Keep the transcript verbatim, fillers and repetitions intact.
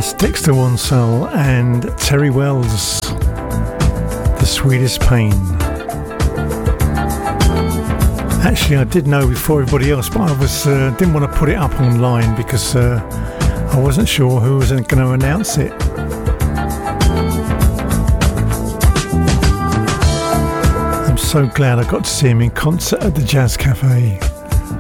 That's Dexter Wansel and Terry Wells, The Sweetest Pain. Actually, I did know before everybody else, but I was uh, didn't want to put it up online because uh, I wasn't sure who was going to announce it. I'm so glad I got to see him in concert at the Jazz Cafe.